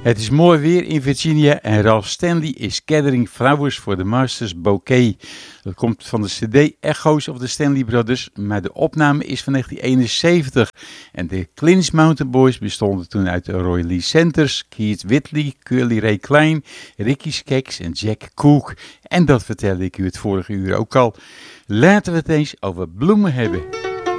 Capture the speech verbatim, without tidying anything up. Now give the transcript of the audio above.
Het is mooi weer in Virginia en Ralph Stanley is gathering flowers for the Masters Bouquet. Dat komt van de cd Echoes of the Stanley Brothers, maar de opname is van negentien eenenzeventig. En de Clinch Mountain Boys bestonden toen uit Roy Lee Centers, Keith Whitley, Curly Ray Klein, Ricky Skaggs en Jack Cook. En dat vertelde ik u het vorige uur ook al. Laten we het eens over bloemen hebben.